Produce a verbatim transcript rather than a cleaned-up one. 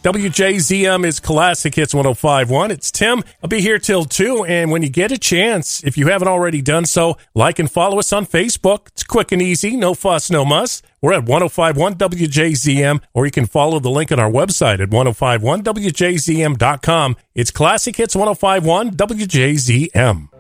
W J Z M is Classic Hits one oh five point one. It's Tim. I'll be here till two, and when you get a chance, if you haven't already done so, like and follow us on Facebook. It's quick and easy, no fuss, no muss. We're at ten fifty-one W J Z M, or you can follow the link on our website at ten fifty-one W J Z M dot com. It's Classic Hits ten fifty-one W J Z M.